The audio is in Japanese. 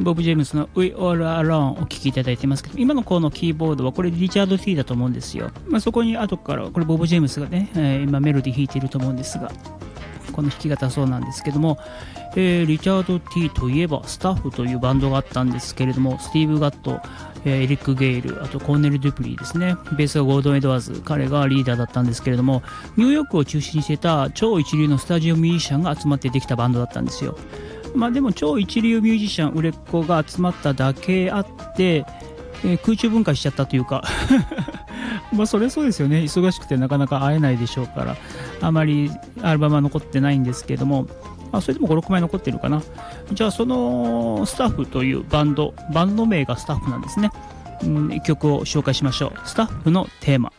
ボブ・ジェームスの We All Alone お聴きいただいてますけど、今のこのキーボードはこれリチャード・T だと思うんですよ。そこに後からこれボブ・ジェームスがね、今メロディー弾いていると思うんですが、この弾き方はそうなんですけども、リチャード・T といえばスタッフというバンドがあったんですけれども、スティーブ・ガット、エリック・ゲイル、あとコーネル・デュプリーですね。ベースがゴードン・エドワーズ、彼がリーダーだったんですけれども、ニューヨークを中心にしてた超一流のスタジオミュージシャンが集まってできたバンドだったんですよ。でも超一流ミュージシャン売れっ子が集まっただけあって、空中分解しちゃったというかそれそうですよね。忙しくてなかなか会えないでしょうから、あまりアルバムは残ってないんですけども、それでも5、6枚残ってるかな。じゃあそのスタッフというバンド名がスタッフなんですね。曲を紹介しましょう。スタッフのテーマ。